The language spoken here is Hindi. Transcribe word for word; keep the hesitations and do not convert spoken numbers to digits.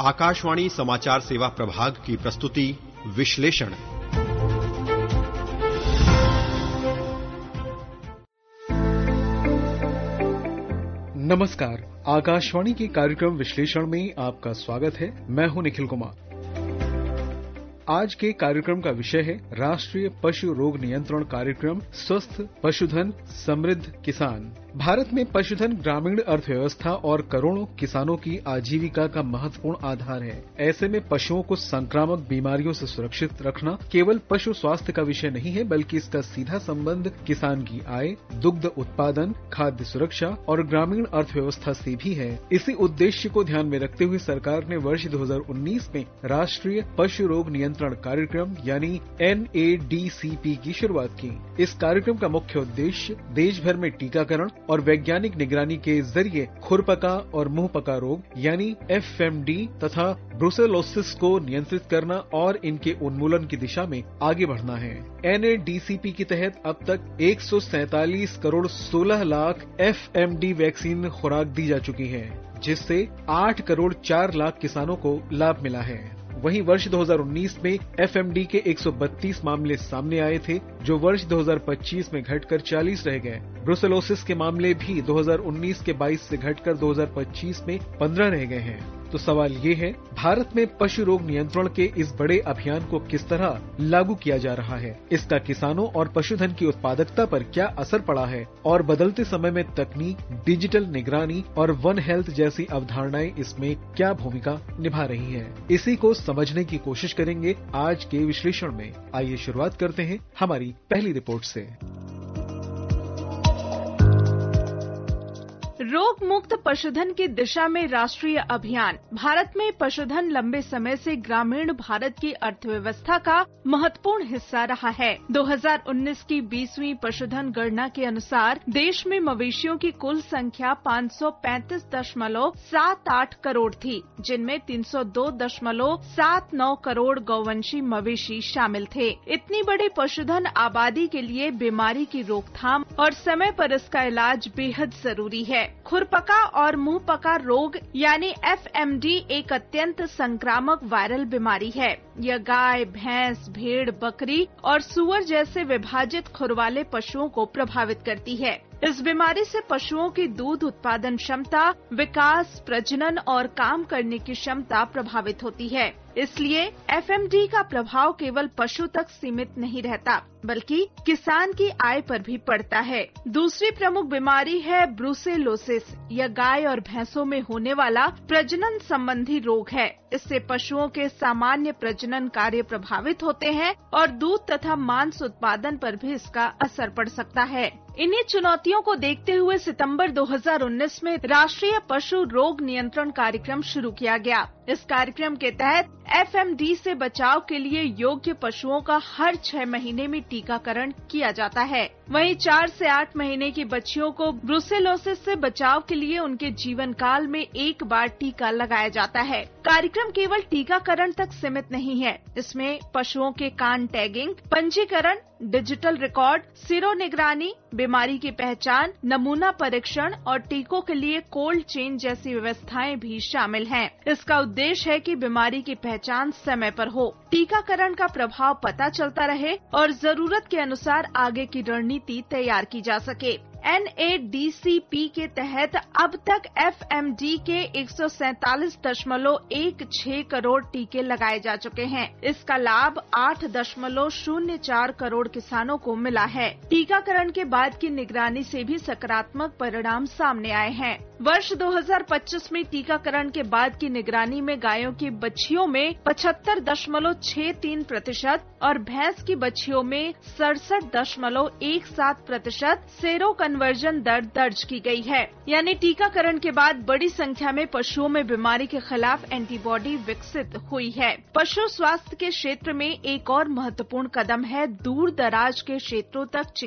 आकाशवाणी समाचार सेवा प्रभाग की प्रस्तुति विश्लेषण। नमस्कार, आकाशवाणी के कार्यक्रम विश्लेषण में आपका स्वागत है। मैं हूं निखिल कुमार। आज के कार्यक्रम का विषय है राष्ट्रीय पशु रोग नियंत्रण कार्यक्रम स्वस्थ पशुधन समृद्ध किसान। भारत में पशुधन ग्रामीण अर्थव्यवस्था और करोड़ों किसानों की आजीविका का महत्वपूर्ण आधार है। ऐसे में पशुओं को संक्रामक बीमारियों से सुरक्षित रखना केवल पशु स्वास्थ्य का विषय नहीं है, बल्कि इसका सीधा संबंध किसान की आय, दुग्ध उत्पादन, खाद्य सुरक्षा और ग्रामीण अर्थव्यवस्था से भी है। इसी उद्देश्य को ध्यान में रखते हुए सरकार ने वर्ष दो हज़ार उन्नीस में राष्ट्रीय पशु रोग नियंत्रण कार्यक्रम यानी N A D C P की शुरुआत की। इस कार्यक्रम का मुख्य उद्देश्य देश भर में टीकाकरण और वैज्ञानिक निगरानी के जरिए खुरपका और मुंहपका रोग यानी एफ एम डी तथा ब्रुसेलोसिस को नियंत्रित करना और इनके उन्मूलन की दिशा में आगे बढ़ना है। N A D C P के तहत अब तक एक सौ सैंतालीस करोड़ सोलह lakh F M D vaccine खुराक दी जा चुकी है, जिससे आठ करोड़ चार लाख किसानों को लाभ मिला है। वहीं वर्ष दो हज़ार उन्नीस में एफ एम डी के एक सौ बत्तीस मामले सामने आए थे, जो वर्ष दो हज़ार पच्चीस में घटकर चालीस रह गए। ब्रुसेलोसिस के मामले भी दो हज़ार उन्नीस के बाईस से घटकर दो हज़ार पच्चीस में पंद्रह रह गए हैं। तो सवाल ये है, भारत में पशु रोग नियंत्रण के इस बड़े अभियान को किस तरह लागू किया जा रहा है, इसका किसानों और पशुधन की उत्पादकता पर क्या असर पड़ा है और बदलते समय में तकनीक, डिजिटल निगरानी और वन हेल्थ जैसी अवधारणाएं इसमें क्या भूमिका निभा रही हैं, इसी को समझने की कोशिश करेंगे आज के विश्लेषण में। आइए शुरुआत करते हैं हमारी पहली रिपोर्ट से। रोग मुक्त पशुधन की दिशा में राष्ट्रीय अभियान। भारत में पशुधन लंबे समय से ग्रामीण भारत की अर्थव्यवस्था का महत्वपूर्ण हिस्सा रहा है। दो हज़ार उन्नीस की बीसवीं पशुधन गणना के अनुसार देश में मवेशियों की कुल संख्या पाँच सौ पैंतीस दशमलव सात आठ करोड़ थी, जिनमें तीन सौ दो दशमलव सात नौ करोड़ गौवंशी मवेशी शामिल थे। इतनी बड़ी पशुधन आबादी के लिए बीमारी की रोकथाम और समय पर इसका इलाज बेहद जरूरी है। खुरपका और मुंहपका रोग यानी एफ एम डी एक अत्यंत संक्रामक वायरल बीमारी है। यह गाय, भैंस, भेड़, बकरी और सुअर जैसे विभाजित खुर वाले पशुओं को प्रभावित करती है। इस बीमारी से पशुओं की दूध उत्पादन क्षमता, विकास, प्रजनन और काम करने की क्षमता प्रभावित होती है। इसलिए एफ एम डी का प्रभाव केवल पशु तक सीमित नहीं रहता, बल्कि किसान की आय पर भी पड़ता है। दूसरी प्रमुख बीमारी है ब्रुसेलोसिस। यह गाय और भैंसों में होने वाला प्रजनन संबंधी रोग है। इससे पशुओं के सामान्य प्रजनन कार्य प्रभावित होते हैं और दूध तथा मांस उत्पादन पर भी इसका असर पड़ सकता है। इन्हीं चुनौतियों को देखते हुए सितंबर दो हज़ार उन्नीस में राष्ट्रीय पशु रोग नियंत्रण कार्यक्रम शुरू किया गया। इस कार्यक्रम के तहत एफ एम डी से बचाव के लिए योग्य पशुओं का हर छह महीने में टीकाकरण किया जाता है। वहीं चार से आठ महीने की बच्चियों को ब्रुसेलोसिस से बचाव के लिए उनके जीवन काल में एक बार टीका लगाया जाता है। कार्यक्रम केवल टीकाकरण तक सीमित नहीं है। इसमें पशुओं के कान टैगिंग, पंजीकरण, डिजिटल रिकॉर्ड, सीरो निगरानी, बीमारी की पहचान, नमूना परीक्षण और टीकों के लिए कोल्ड चेन जैसी व्यवस्थाएं भी शामिल हैं। इसका उद्देश्य है कि बीमारी की पहचान समय पर हो, टीकाकरण का प्रभाव पता चलता रहे और जरूरत के अनुसार आगे की रणनीति तैयार की जा सके। N A D C P के तहत अब तक एफ एम डी के एक सौ सैंतालीस दशमलव एक छह करोड़ टीके लगाए जा चुके हैं। इसका लाभ आठ दशमलव शून्य चार करोड़ किसानों को मिला है। टीकाकरण के बाद की निगरानी से भी सकारात्मक परिणाम सामने आए हैं। वर्ष दो हज़ार पच्चीस में टीकाकरण के बाद की निगरानी में गायों की बच्चियों में पचहत्तर दशमलव छह तीन प्रतिशत और भैंस की बच्चियों में सड़सठ दशमलव एक सात प्रतिशत सेरो कन्वर्जन दर दर्ज की गई है। यानी टीकाकरण के बाद बड़ी संख्या में पशुओं में बीमारी के खिलाफ एंटीबॉडी विकसित हुई है। पशु स्वास्थ्य के क्षेत्र में एक और महत्वपूर्ण कदम है दूर दराज के क्षेत्रों तक